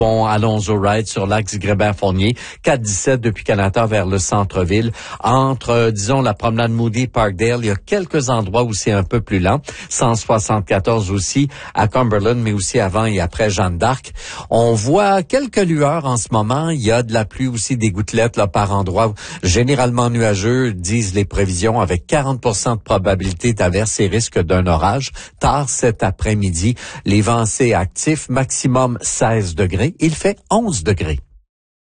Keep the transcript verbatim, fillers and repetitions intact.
Bon, Alonso Ride sur l'axe Grébert-Fournier, quatre dix-sept depuis Canada vers le centre-ville. Entre, euh, disons, la promenade Moody Parkdale, il y a quelques endroits où c'est un peu plus lent. cent soixante-quatorze aussi à Cumberland, mais aussi avant et après Jeanne d'Arc. On voit quelques lueurs en ce moment. Il y a de la pluie aussi, des gouttelettes là par endroits, généralement nuageux, disent les prévisions, avec quarante pour cent de probabilité d'averse et risque d'un orage. Tard cet après-midi, les vents assez actifs, maximum seize degrés. Il fait onze degrés.